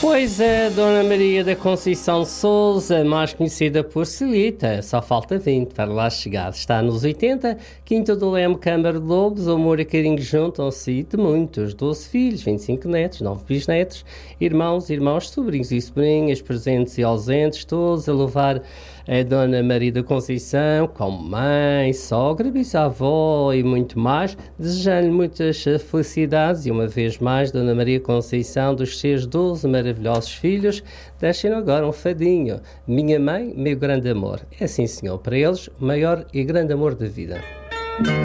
Pois é, Dona Maria da Conceição Souza, mais conhecida por Celita, só falta 20 para lá chegar. Está nos 80, Quinta do Leme, Câmara de Lobos, amor e carinho juntam-se de muitos, 12 filhos, 25 netos, 9 bisnetos, irmãos, sobrinhos e sobrinhas, presentes e ausentes, todos a louvar a Dona Maria da Conceição, como mãe, sogra, bisavó e muito mais, desejando-lhe muitas felicidades e uma vez mais, Dona Maria Conceição, dos seus 12 maravilhosos filhos, deixem agora um fadinho. Minha mãe, meu grande amor. É sim, senhor, para eles, o maior e grande amor da vida.